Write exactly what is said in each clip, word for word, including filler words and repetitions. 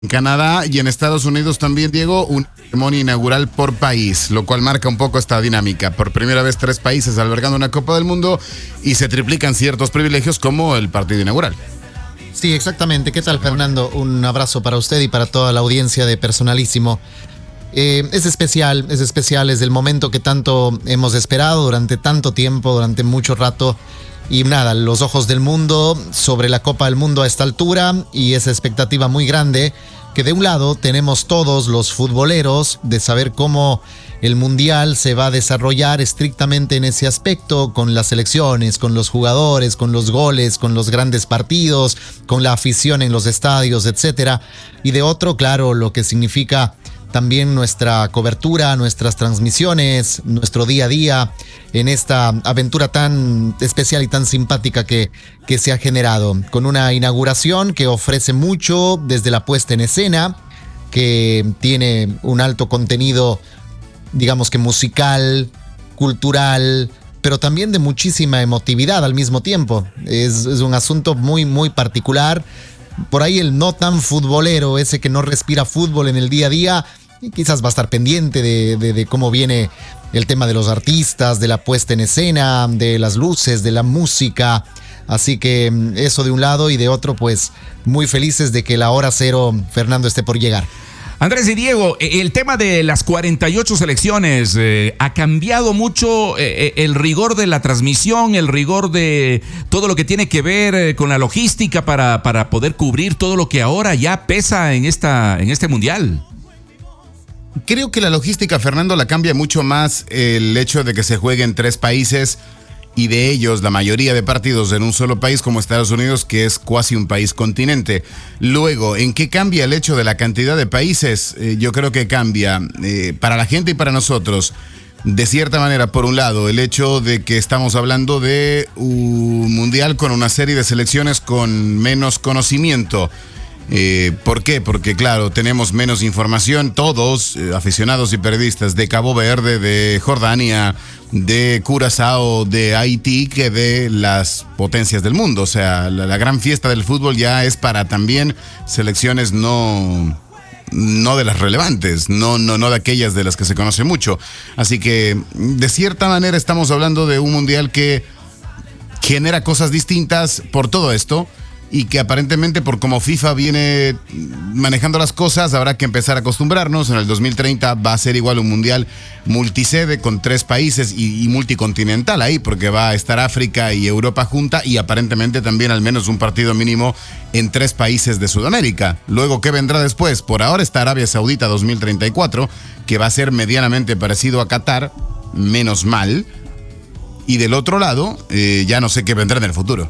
En Canadá y en Estados Unidos también, Diego, una ceremonia inaugural por país, lo cual marca un poco esta dinámica. Por primera vez tres países albergando una Copa del Mundo y se triplican ciertos privilegios como el partido inaugural. Sí, exactamente. ¿Qué tal, Fernando? Un abrazo para usted y para toda la audiencia de Personalísimo. Eh, es especial, es especial, es el momento que tanto hemos esperado durante tanto tiempo, durante mucho rato. Y nada, los ojos del mundo sobre la Copa del Mundo a esta altura y esa expectativa muy grande que de un lado tenemos todos los futboleros de saber cómo el Mundial se va a desarrollar estrictamente en ese aspecto, con las selecciones, con los jugadores, con los goles, con los grandes partidos, con la afición en los estadios, etcétera. Y de otro, claro, lo que significa también nuestra cobertura, nuestras transmisiones, nuestro día a día en esta aventura tan especial y tan simpática que, que se ha generado, con una inauguración que ofrece mucho desde la puesta en escena, que tiene un alto contenido, digamos que musical, cultural, pero también de muchísima emotividad al mismo tiempo. Es, es un asunto muy, muy particular. Por ahí el no tan futbolero, ese que no respira fútbol en el día a día, y quizás va a estar pendiente de, de, de cómo viene el tema de los artistas, de la puesta en escena, de las luces, de la música. Así que eso de un lado, y de otro, pues muy felices de que la hora cero, Fernando, esté por llegar. Andrés y Diego, el tema de las cuarenta y ocho selecciones, eh, ¿ha cambiado mucho eh, el rigor de la transmisión, el rigor de todo lo que tiene que ver eh, con la logística para, para poder cubrir todo lo que ahora ya pesa en, esta, en este Mundial? Creo que la logística, Fernando, la cambia mucho más el hecho de que se juegue en tres países y de ellos la mayoría de partidos en un solo país como Estados Unidos, que es casi un país continente. Luego, ¿en qué cambia el hecho de la cantidad de países? Eh, yo creo que cambia eh, para la gente y para nosotros. De cierta manera, por un lado, el hecho de que estamos hablando de un mundial con una serie de selecciones con menos conocimiento. Eh, ¿Por qué? Porque claro, tenemos menos información, todos, eh, aficionados y periodistas de Cabo Verde, de Jordania, de Curazao, de Haití, que de las potencias del mundo. O sea, la, la gran fiesta del fútbol ya es para también selecciones no... no de las relevantes, no, no, no de aquellas de las que se conoce mucho. Así que, de cierta manera, estamos hablando de un mundial que genera cosas distintas por todo esto, y que aparentemente, por como FIFA viene manejando las cosas, habrá que empezar a acostumbrarnos. En el dos mil treinta va a ser igual un mundial multisede con tres países y, y multicontinental ahí, porque va a estar África y Europa junta, y aparentemente también al menos un partido mínimo en tres países de Sudamérica. Luego, ¿qué vendrá después? Por ahora está Arabia Saudita dos mil treinta y cuatro, que va a ser medianamente parecido a Qatar, menos mal. Y del otro lado, eh, ya no sé qué vendrá en el futuro.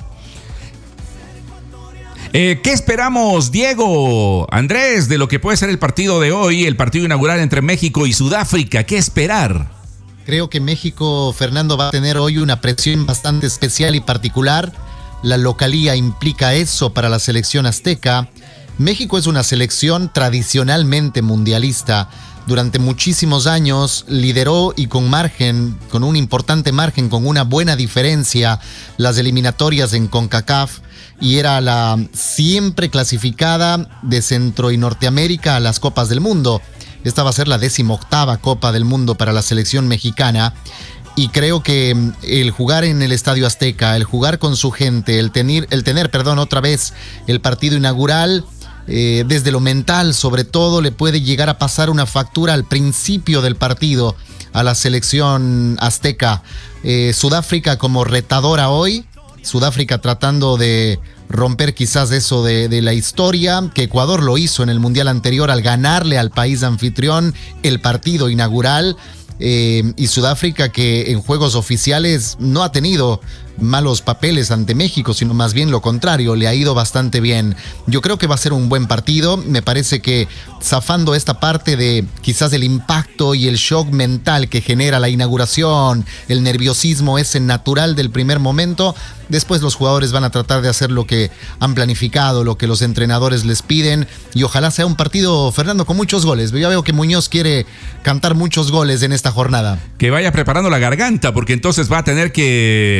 Eh, ¿Qué esperamos, Diego, Andrés, de lo que puede ser el partido de hoy, el partido inaugural entre México y Sudáfrica? ¿Qué esperar? Creo que México, Fernando, va a tener hoy una presión bastante especial y particular. La localía implica eso para la selección azteca. México es una selección tradicionalmente mundialista. Durante muchísimos años lideró, y con margen, con un importante margen, con una buena diferencia, las eliminatorias en CONCACAF, y era la siempre clasificada de Centro y Norteamérica a las Copas del Mundo. Esta va a ser la decimoctava Copa del Mundo para la selección mexicana, y creo que el jugar en el Estadio Azteca, el jugar con su gente, el tener, el tener, perdón, otra vez el partido inaugural, Eh, desde lo mental sobre todo, le puede llegar a pasar una factura al principio del partido a la selección azteca. eh, Sudáfrica como retadora hoy, Sudáfrica tratando de romper quizás eso de, de la historia, que Ecuador lo hizo en el Mundial anterior al ganarle al país anfitrión el partido inaugural. Eh, y Sudáfrica, que en juegos oficiales no ha tenido malos papeles ante México, sino más bien lo contrario, le ha ido bastante bien. Yo creo que va a ser un buen partido. Me parece que, zafando esta parte de quizás el impacto y el shock mental que genera la inauguración, el nerviosismo ese natural del primer momento, después los jugadores van a tratar de hacer lo que han planificado, lo que los entrenadores les piden, y ojalá sea un partido, Fernando, con muchos goles. Ya veo que Muñoz quiere cantar muchos goles en esta jornada. Que vaya preparando la garganta, porque entonces va a tener que esforzarse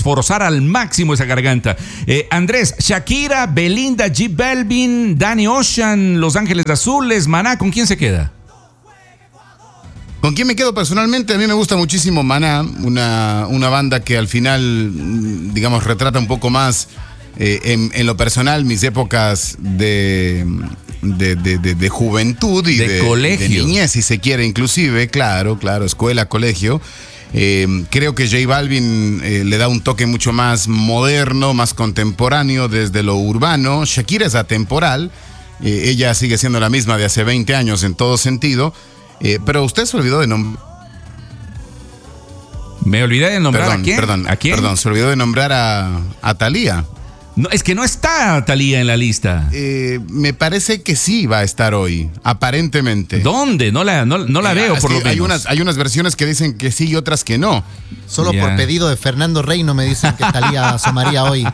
esforzar al máximo esa garganta. Eh, Andrés, Shakira, Belinda, J Balvin, Danny Ocean, Los Ángeles Azules, Maná, ¿con quién se queda? ¿Con quién me quedo personalmente? A mí me gusta muchísimo Maná, una, una banda que al final, digamos, retrata un poco más eh, en, en lo personal mis épocas de, de, de, de, de juventud y de, de, colegio. de niñez, si se quiere, inclusive, claro, claro, escuela, colegio. Eh, creo que J Balvin eh, le da un toque mucho más moderno, más contemporáneo desde lo urbano. Shakira es atemporal, eh, ella sigue siendo la misma de hace veinte años en todo sentido. Eh, pero usted se olvidó de nombrar. Me olvidé de nombrar perdón, a quién. Perdón, ¿A quién? Perdón, se olvidó de nombrar a, a Thalía. No, es que no está Thalía en la lista. Eh, me parece que sí va a estar hoy, aparentemente. ¿Dónde? No la, no, no la Eh, veo, es por que lo menos. Hay unas, hay unas versiones que dicen que sí y otras que no. Solo Ya. por pedido de Fernando Reino me dicen que Thalía asomaría hoy.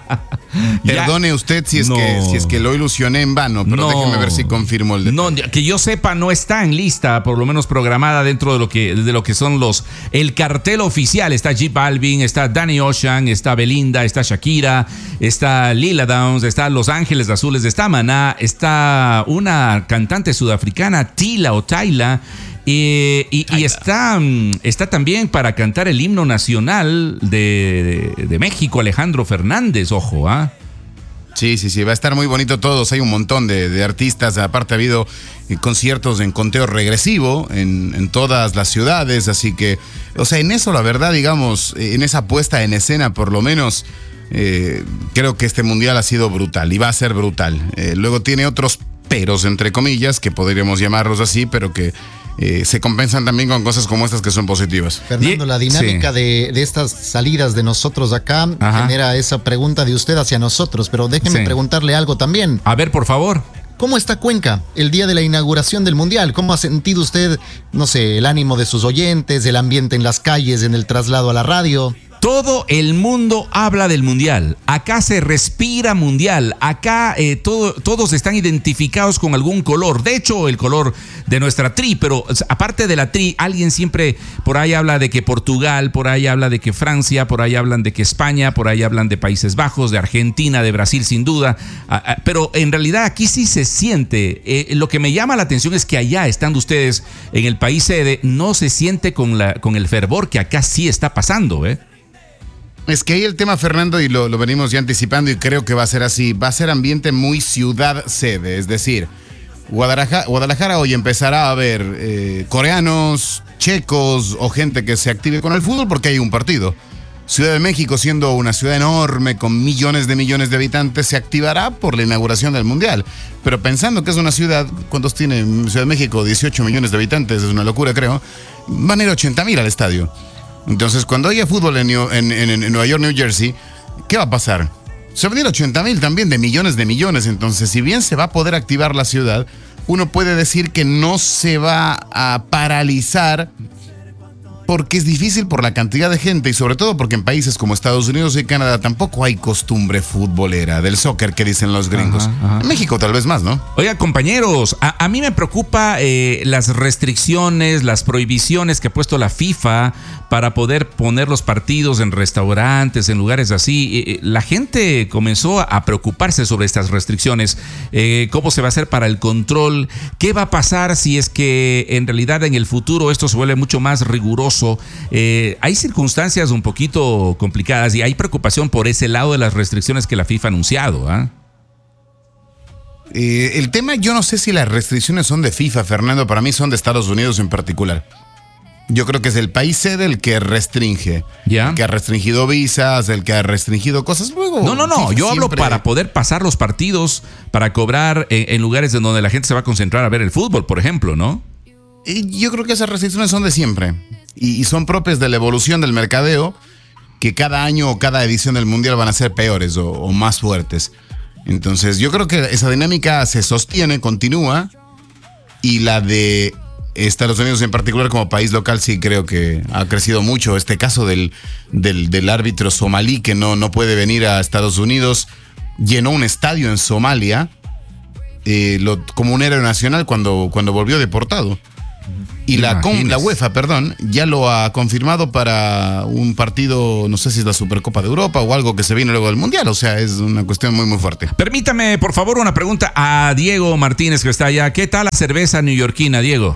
Perdone usted si es, No. que, si es que lo ilusioné en vano, pero No. déjeme ver si confirmo el detalle. No, que yo sepa, no está en lista, por lo menos programada dentro de lo que, de lo que son los el cartel oficial. Está J Balvin, está Danny Ocean, está Belinda, está Shakira, está Lila Downs, está Los Ángeles Azules, está Maná, está una cantante sudafricana, Tila o Tayla. Eh, y y está, está también para cantar el himno nacional de, de, de México, Alejandro Fernández, ojo, ¿ah? Sí, sí, sí, va a estar muy bonito todos. Hay un montón de, de artistas. Aparte ha habido eh, conciertos en conteo regresivo en, en todas las ciudades. Así que, o sea, en eso la verdad, digamos, eh, en esa puesta en escena por lo menos, eh, creo que este mundial ha sido brutal y va a ser brutal. Eh, luego tiene otros peros, entre comillas, que podríamos llamarlos así, pero que eh, se compensan también con cosas como estas que son positivas. Fernando, la dinámica Sí. de, de estas salidas de nosotros acá Ajá. genera esa pregunta de usted hacia nosotros, pero déjeme Sí. preguntarle algo también. A ver, por favor. ¿Cómo está Cuenca el día de la inauguración del Mundial? ¿Cómo ha sentido usted, no sé, el ánimo de sus oyentes, el ambiente en las calles, en el traslado a la radio? Todo el mundo habla del mundial. Acá se respira mundial. Acá eh, todo, todos están identificados con algún color. De hecho, el color de nuestra tri. Pero aparte de la tri, alguien siempre por ahí habla de que Portugal, por ahí habla de que Francia, por ahí hablan de que España, por ahí hablan de Países Bajos, de Argentina, de Brasil, sin duda. Ah, ah, pero en realidad aquí sí se siente. Eh, lo que me llama la atención es que allá, estando ustedes en el país sede, no se siente con, la, con el fervor que acá sí está pasando, ¿eh? Es que ahí el tema, Fernando, y lo, lo venimos ya anticipando y creo que va a ser así, va a ser ambiente muy ciudad-sede, es decir, Guadalajara, Guadalajara hoy empezará a ver eh, coreanos, checos o gente que se active con el fútbol porque hay un partido. Ciudad de México, siendo una ciudad enorme con millones de millones de habitantes, se activará por la inauguración del Mundial. Pero pensando que es una ciudad, ¿cuántos tiene Ciudad de México? dieciocho millones de habitantes, es una locura creo, van a ir ochenta mil al estadio. Entonces, cuando haya fútbol en, New, en, en, en Nueva York, New Jersey, ¿qué va a pasar? Se van a venir ochenta mil también de millones de millones. Entonces, si bien se va a poder activar la ciudad, uno puede decir que no se va a paralizar porque es difícil por la cantidad de gente y sobre todo porque en países como Estados Unidos y Canadá tampoco hay costumbre futbolera del soccer que dicen los gringos. Ajá, ajá. En México tal vez más, ¿no? Oiga, compañeros, a, a mí me preocupa eh, las restricciones, las prohibiciones que ha puesto la FIFA para poder poner los partidos en restaurantes, en lugares así. Eh, la gente comenzó a preocuparse sobre estas restricciones. Eh, ¿Cómo se va a hacer para el control? ¿Qué va a pasar si es que en realidad en el futuro esto se vuelve mucho más riguroso? Eh, hay circunstancias un poquito complicadas y hay preocupación por ese lado de las restricciones que la FIFA ha anunciado, ¿eh? Eh, el tema, yo no sé si las restricciones son de FIFA, Fernando, para mí son de Estados Unidos en particular. Yo creo que es el país sede el que restringe, ¿Ya? el que ha restringido visas, el que ha restringido cosas. Luego, No, no, no, FIFA yo hablo siempre- para poder pasar los partidos, para cobrar en, en lugares en donde la gente se va a concentrar a ver el fútbol, por ejemplo, ¿no? Y yo creo que esas restricciones son de siempre y, y son propias de la evolución del mercadeo, que cada año o cada edición del Mundial van a ser peores o, o más fuertes. Entonces yo creo que esa dinámica se sostiene, continúa, y la de Estados Unidos en particular como país local sí creo que ha crecido mucho. Este caso del, del, del árbitro somalí que no, no puede venir a Estados Unidos, llenó un estadio en Somalia eh, lo, como un héroe nacional cuando, cuando volvió deportado. Y la, con, la UEFA, perdón, ya lo ha confirmado para un partido, no sé si es la Supercopa de Europa o algo que se viene luego del Mundial. O sea, es una cuestión muy, muy fuerte. Permítame, por favor, una pregunta a Diego Martínez, que está allá. ¿Qué tal la cerveza neoyorquina, Diego?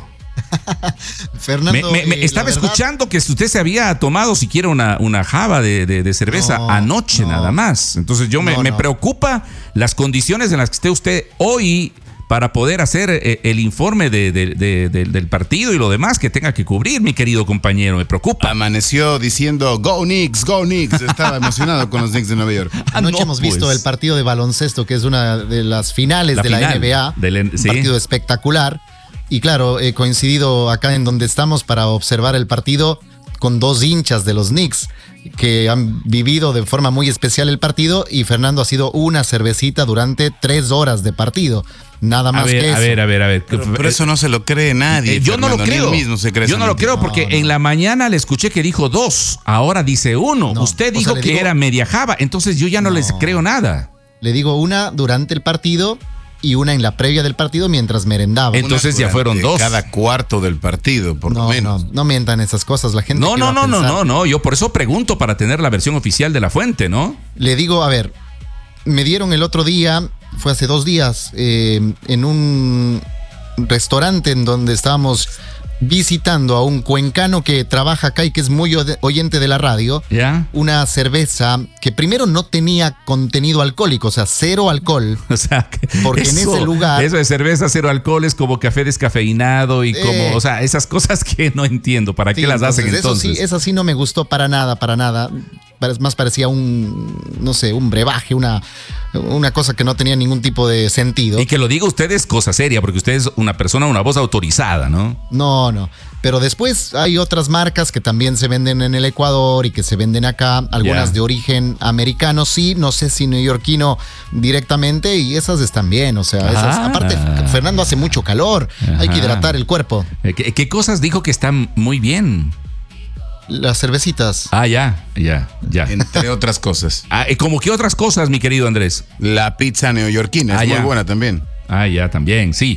Fernando, me, me, me eh, estaba verdad, escuchando que usted se había tomado siquiera una, una java de, de, de cerveza no, anoche no, nada más. Entonces yo me, no, me no. preocupa las condiciones en las que esté usted hoy para poder hacer eh, el informe de, de, de, de, del partido y lo demás que tenga que cubrir, mi querido compañero. Me preocupa. Amaneció diciendo, go Knicks, go Knicks. Estaba emocionado con los Knicks de Nueva York. Anoche no, hemos visto pues. el partido de baloncesto, que es una de las finales La de final la N B A. del- un sí. partido espectacular. Y claro, he coincidido acá en donde estamos para observar el partido con dos hinchas de los Knicks que han vivido de forma muy especial el partido, y Fernando ha sido una cervecita durante tres horas de partido. Nada más A ver, que eso. a ver, a ver, a ver. Pero, pero eso no se lo cree nadie. Eh, yo no lo Fernando, ni creo. él mismo se cree Yo no esa lo creo mentira. porque No, no. en la mañana le escuché que dijo dos, ahora dice uno. No, Usted o sea, dijo le que digo- era media java, entonces yo ya no, No. les creo nada. Le digo una durante el partido y una en la previa del partido mientras merendaba. Entonces ya Durante fueron dos. Cada cuarto del partido, por no, lo menos. no, no mientan esas cosas. La gente No, que no, va a no, no, pensar. no, no. Yo por eso pregunto para tener la versión oficial de la fuente, ¿no? Le digo, a ver, me dieron el otro día, fue hace dos días, eh, en un restaurante en donde estábamos visitando a un cuencano que trabaja acá y que es muy ode- oyente de la radio, ¿Ya? una cerveza que primero no tenía contenido alcohólico, o sea, cero alcohol. O sea, que Porque en ese lugar- Eso de cerveza cero alcohol es como café descafeinado y Eh. como, o sea, esas cosas que no entiendo. ¿Para Sí, qué las hacen entonces, entonces? Eso sí, esa sí no me gustó para nada, para nada. Pare- Más parecía un, no sé, un brebaje, una, una cosa que no tenía ningún tipo de sentido. Y que lo diga usted es cosa seria, porque usted es una persona, una voz autorizada, ¿no? No, no. Pero después hay otras marcas que también se venden en el Ecuador y que se venden acá, algunas Ya. de origen americano, sí, no sé si neoyorquino directamente, y esas están bien, o sea, esas. Ah. Aparte, Fernando, hace mucho calor, hay que Ajá. hidratar el cuerpo. Eh, ¿Qué, qué cosas dijo que están muy bien? Las cervecitas. Ah, ya, ya, ya. Entre otras cosas. Ah, ¿y como que otras cosas, mi querido Andrés? La pizza neoyorquina Ah, es ya. muy buena también. Ah, ya, también, sí.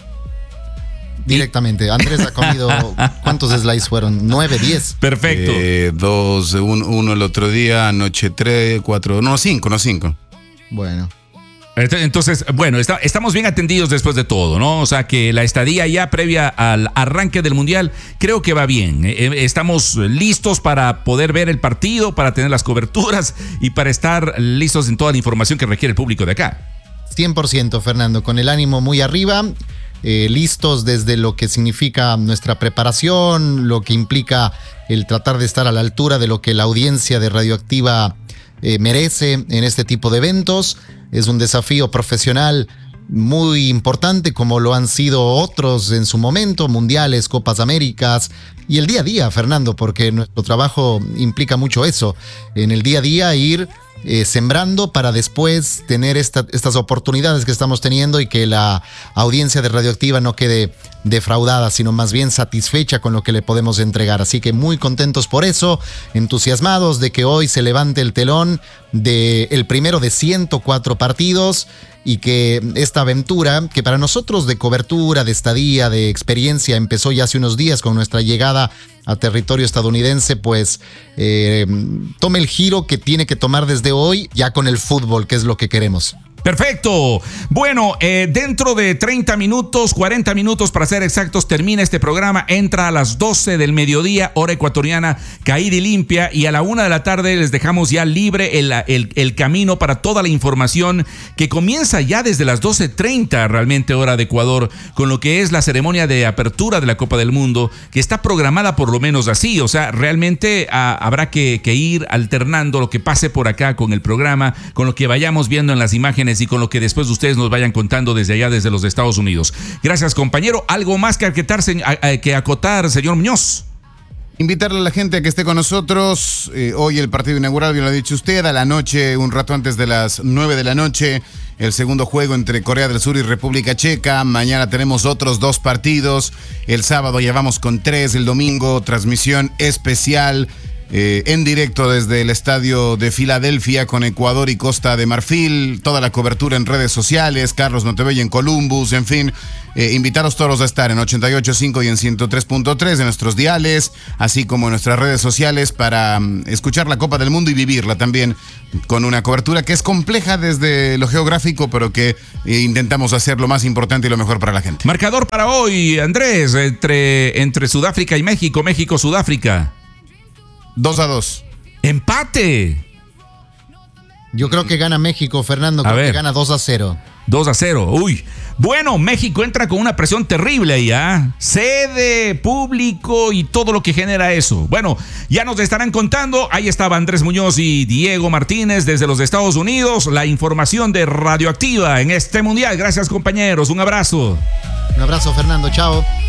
Directamente. Andrés ha comido, ¿cuántos slices fueron? ¿Nueve, diez? Perfecto. Eh, dos, un- uno el otro día, anoche tres, cuatro, no, cinco, no cinco. Bueno. Entonces, bueno, está- estamos bien atendidos después de todo, ¿no? O sea que la estadía ya previa al arranque del Mundial creo que va bien. Eh, eh, Estamos listos para poder ver el partido, para tener las coberturas y para estar listos en toda la información que requiere el público de acá. cien por ciento, Fernando, con el ánimo muy arriba, eh, listos desde lo que significa nuestra preparación, lo que implica el tratar de estar a la altura de lo que la audiencia de Radioactiva eh, merece en este tipo de eventos. Es un desafío profesional muy importante, como lo han sido otros en su momento, mundiales, Copas Américas y el día a día, Fernando, porque nuestro trabajo implica mucho eso, en el día a día ir eh, sembrando para después tener esta- estas oportunidades que estamos teniendo y que la audiencia de Radioactiva no quede defraudada, sino más bien satisfecha con lo que le podemos entregar. Así que muy contentos por eso, entusiasmados de que hoy se levante el telón del el primero de ciento cuatro partidos y que esta aventura, que para nosotros de cobertura, de estadía, de experiencia, empezó ya hace unos días con nuestra llegada a territorio estadounidense, pues eh, tome el giro que tiene que tomar desde hoy, ya con el fútbol, que es lo que queremos. Perfecto. Bueno, eh, dentro de treinta minutos, cuarenta minutos para ser exactos, termina este programa. Entra a las doce del mediodía, hora ecuatoriana, caída y limpia. Y a la una de la tarde les dejamos ya libre el, el, el camino para toda la información que comienza ya desde las doce treinta, realmente hora de Ecuador, con lo que es la ceremonia de apertura de la Copa del Mundo, que está programada por lo menos así. O sea, realmente ah, habrá que, que ir alternando lo que pase por acá con el programa, con lo que vayamos viendo en las imágenes y con lo que después ustedes nos vayan contando desde allá, desde los Estados Unidos. Gracias, compañero. ¿Algo más que acotar, que acotar, señor Muñoz? Invitarle a la gente a que esté con nosotros. Eh, hoy el partido inaugural, bien lo ha dicho usted, a la noche, un rato antes de las nueve de la noche, el segundo juego entre Corea del Sur y República Checa. Mañana tenemos otros dos partidos. El sábado ya vamos con tres, el domingo transmisión especial eh, en directo desde el estadio de Filadelfia con Ecuador y Costa de Marfil, toda la cobertura en redes sociales, Carlos Montebello en Columbus, en fin, eh, invitaros todos a estar en ochenta y ocho punto cinco y en ciento tres punto tres en nuestros diales, así como en nuestras redes sociales para um, escuchar la Copa del Mundo y vivirla también con una cobertura que es compleja desde lo geográfico, pero que eh, intentamos hacer lo más importante y lo mejor para la gente. Marcador para hoy, Andrés, entre, entre Sudáfrica y México, México-Sudáfrica. dos a dos. Empate. Yo creo que gana México, Fernando, A creo ver. que gana dos a cero. dos a cero, uy. Bueno, México entra con una presión terrible ahí, ¿ah? Sede, público y todo lo que genera eso. Bueno, ya nos estarán contando. Ahí estaba Andrés Muñoz y Diego Martínez desde los Estados Unidos. La información de Radioactiva en este Mundial. Gracias, compañeros. Un abrazo. Un abrazo, Fernando. Chao.